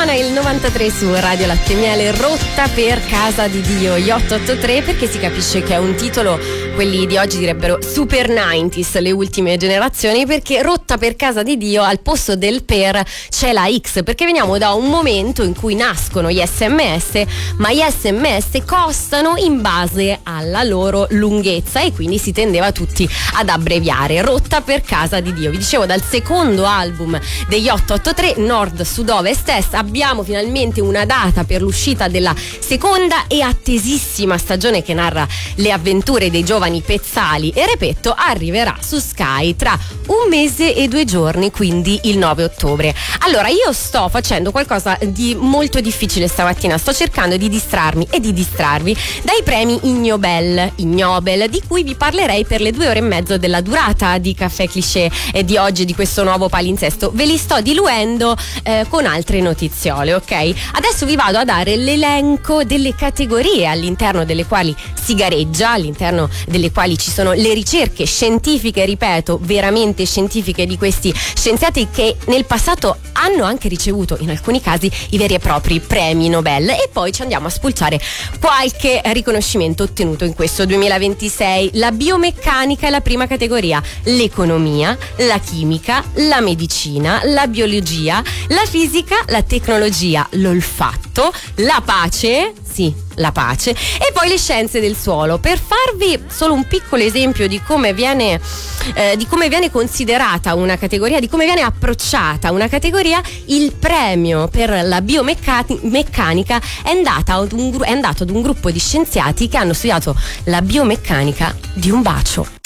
Suona il 93 su Radio Latte Miele, Rotta per casa di Dio, gli 883, perché si capisce che è un titolo, quelli di oggi direbbero super 90s, le ultime generazioni, perché Rotta per casa di Dio al posto del per c'è la X, perché veniamo da un momento in cui nascono gli SMS, ma gli SMS costano in base alla loro lunghezza e quindi si tendeva tutti ad abbreviare. Rotta per casa di Dio. Vi dicevo, dal secondo album degli 883, Nord, Sud, Ovest, Est, abbiamo finalmente una data per l'uscita della seconda e attesissima stagione che narra le avventure dei giovani Pezzali e Repetto. Arriverà su Sky tra 1 mese e 2 giorni, quindi il 9 ottobre. Allora, io sto facendo qualcosa di molto difficile stamattina, sto cercando di distrarmi e di distrarvi dai premi Ignobel, di cui vi parlerei per le 2 ore e mezzo della durata di Caffè Cliché e di oggi, di questo nuovo palinsesto. Ve li sto diluendo con altre notiziole, ok? Adesso vi vado a dare l'elenco delle categorie all'interno delle quali si gareggia, all'interno delle quali ci sono le ricerche scientifiche, ripeto, veramente scientifiche, di questi scienziati che nel passato hanno anche ricevuto in alcuni casi i veri e propri premi Nobel, e poi ci andiamo a spulciare qualche riconoscimento ottenuto in questo 2026. La biomeccanica è la prima categoria, l'economia, la chimica, la medicina, la biologia, la fisica, la tecnologia, l'olfatto, la pace, sì, la pace, e poi le scienze del suolo. Per farvi solo un piccolo esempio di come viene considerata una categoria, di come viene approcciata una categoria, il premio per la biomeccanica è andato ad un gruppo di scienziati che hanno studiato la biomeccanica di un bacio.